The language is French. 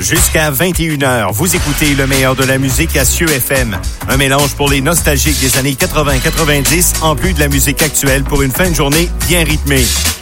Jusqu'à 21h, vous écoutez le meilleur de la musique à CIEU FM. Un mélange pour les nostalgiques des années 80-90, en plus de la musique actuelle pour une fin de journée bien rythmée.